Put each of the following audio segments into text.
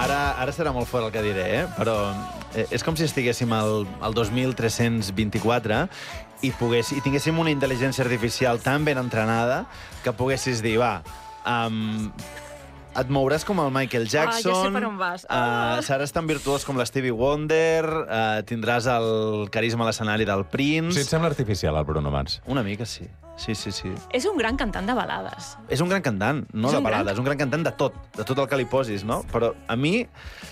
ara serà molt fort el que diré, però és com si estiguéssim al 2324 i tinguéssim una intel·ligència artificial tan ben entrenada que poguessis dir, et mouràs com el Michael Jackson, ja sé per on vas. seràs tan virtuós com l'Stevie Wonder, tindràs el carisma a l'escenari del Prince... Sí, et sembla artificial, el Bruno Mars? Una mica, sí. Sí. És un gran cantant de balades. És un gran cantant, no de balades, és un gran cantant de tot el que li posis, no? Però a mi...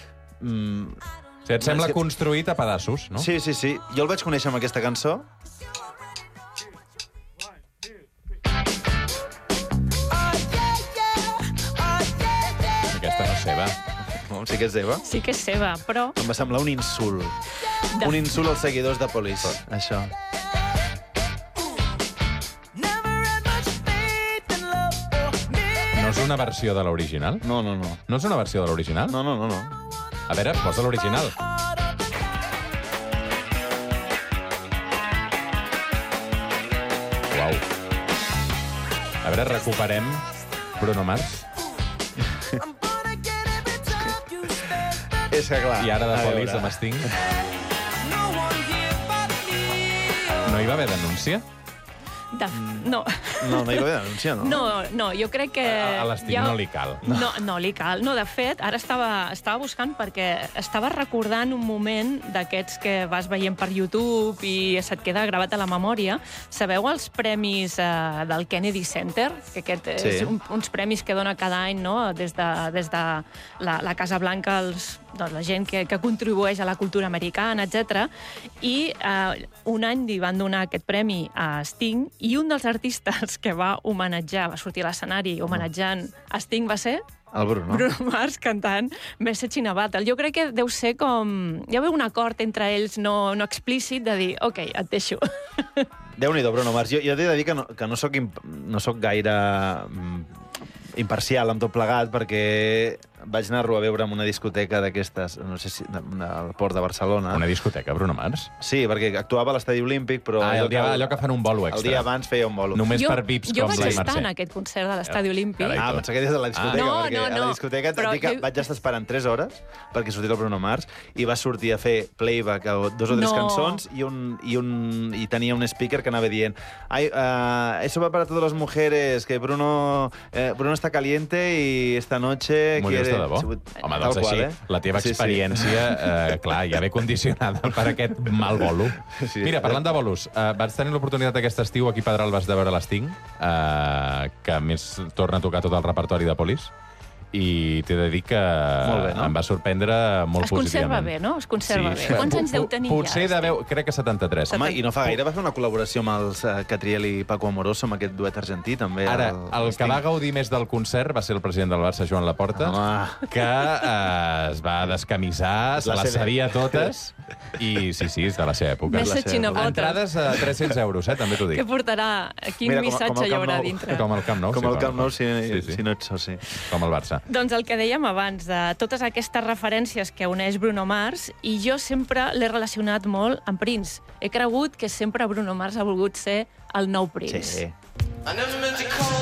Et sembla construït a pedaços, no? Sí. Jo el vaig conèixer amb aquesta cançó. Aquesta no és seva. Sí que és seva. Sí que és seva, però... Em va semblar un insult. Un insult als seguidors de Police, això. No és una versió de l'original? No. No és una versió de l'original? No. A veure, posa l'original. Uau. A veure, recuperem Bruno Mars. És que clar... I ara de Police amb Sting. No hi va haver denúncia? No. No hi va haver denúncia, no? No, jo crec que... A l'Sting no li cal. No li cal. No, de fet, ara estava buscant perquè estava recordant un moment d'aquests que vas veient per YouTube i se't queda gravat a la memòria. Sabeu els premis del Kennedy Center? Que aquest és uns premis que dona cada any, no? Des de la Casa Blanca, la gent que contribueix a la cultura americana, etc. I un any li van donar aquest premi a Sting i un dels artistes que va sortir a l'escenari homenatjant a Sting va ser... El Bruno. Bruno Mars cantant Message in a Bottle. Jo crec que deu ser com... Hi ha un acord entre ells no explícit de dir, ok, et deixo. Déu-n'hi-do, Bruno Mars. Jo he de dir que no soc gaire imparcial amb tot plegat, perquè vaig anar-lo a veure en una discoteca d'aquestes, no sé si al Port de Barcelona. Una discoteca, Bruno Mars? Sí, perquè actuava a l'Estadi Olímpic, però... allò que fan un bolo extra. El dia abans feia un bolo. Només per VIPs com la Mercè. Jo vaig estar en aquest concert de l'Estadi Olímpic. Pensava que des de la discoteca, perquè a la discoteca vaig estar esperant 3 hores perquè sortís el Bruno Mars i va sortir a fer playback a 2 o 3 cançons i tenia un speaker que anava dient eso va para todas las mujeres, que Bruno está caliente y esta noche quiere... De bo? Home, doncs així, la teva experiència, clar, ja ve condicionada per aquest mal bolo. Mira, parlant de bolos, vaig tenir l'oportunitat aquest estiu aquí a Pedralbes de veure l'Sting, que a més torna a tocar tot el repertori de Police, i t'he de dir que em va sorprendre molt positivament. Es conserva bé, no? Es conserva bé. Quants anys deu tenir ja? Potser crec que 73. Home, i no fa gaire va fer una col·laboració amb els Catriel i Paco Amoroso, amb aquest duet argentí, també. Ara, el que va gaudir més del concert va ser el president del Barça, Joan Laporta, que es va descamisar, se les sabia totes, i sí, és de la seva època. Entrades a 300 euros, també t'ho dic. Què portarà? Quin missatge hi haurà dintre? Com el Camp Nou. Com el Camp Nou, si no ets soci. Com el Barça. Doncs el que dèiem abans, de totes aquestes referències que uneix Bruno Mars, i jo sempre l'he relacionat molt amb Prince. He cregut que sempre Bruno Mars ha volgut ser el nou Prince. Sí.